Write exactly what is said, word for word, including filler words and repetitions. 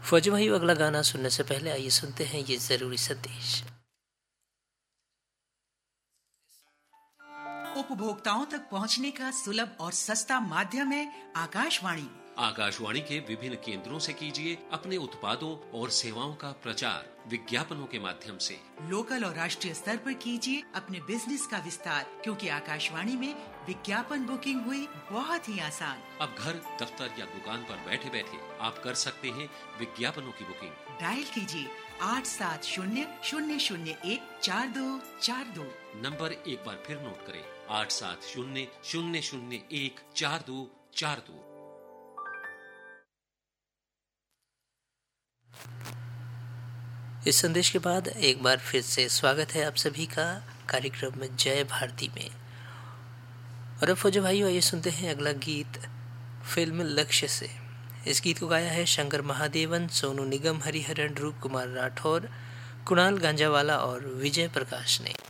फौजी भाई, अगला गाना सुनने से पहले आइए सुनते हैं ये जरूरी संदेश। उपभोक्ताओं तक पहुंचने का सुलभ और सस्ता माध्यम है आकाशवाणी। आकाशवाणी के विभिन्न केंद्रों से कीजिए अपने उत्पादों और सेवाओं का प्रचार विज्ञापनों के माध्यम से। लोकल और राष्ट्रीय स्तर पर कीजिए अपने बिजनेस का विस्तार, क्योंकि आकाशवाणी में विज्ञापन बुकिंग हुई बहुत ही आसान। अब घर, दफ्तर या दुकान पर बैठे बैठे आप कर सकते हैं विज्ञापनों की बुकिंग। डायल कीजिए आठ सात शून्य शून्य शून्य एक चार दो चार दो। नंबर एक बार फिर नोट करें, आठ सात शून्य शून्य शून्य एक चार दो चार दो। इस संदेश के बाद एक बार फिर से स्वागत है आप सभी का कार्यक्रम में जय भारती में। और अब फौजी भाइयों, आइए सुनते हैं अगला गीत फिल्म लक्ष्य से। इस गीत को गाया है शंकर महादेवन, सोनू निगम, हरिहरन, रूप कुमार राठौर, कुणाल गांजावाला और विजय प्रकाश ने।